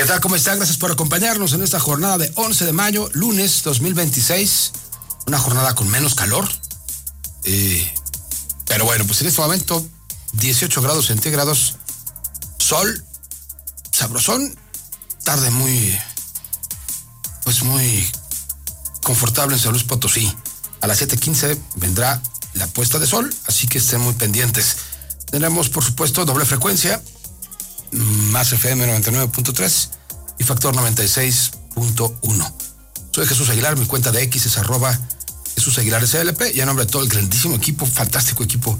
¿Qué tal? ¿Cómo está? Gracias por acompañarnos en esta jornada de 11 de mayo, lunes 2026. Una jornada con menos calor. Pero bueno, pues en este momento 18 grados centígrados, sol, sabrosón, tarde muy confortable en San Luis Potosí. A las 7:15 vendrá la puesta de sol, así que estén muy pendientes. Tenemos, por supuesto, doble frecuencia, más FM 99.3 y factor 96.1. Soy Jesús Aguilar, mi cuenta de X es @Jesús Aguilar SLP, y a nombre de todo el grandísimo equipo, fantástico equipo